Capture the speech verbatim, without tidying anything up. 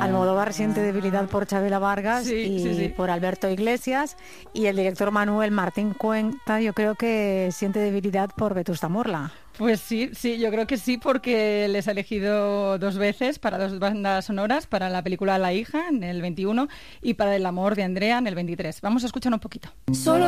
Almodóvar siente debilidad por Chabela Vargas Sí, y sí, sí. por Alberto Iglesias, y el director Manuel Martín Cuenta yo creo que siente debilidad por Vetusta Morla. Pues sí, sí, yo creo que sí, porque les ha elegido dos veces para dos bandas sonoras, para la película La hija en el veintiuno y para El amor de Andrea en el veintitrés. Vamos a escuchar un poquito. Solo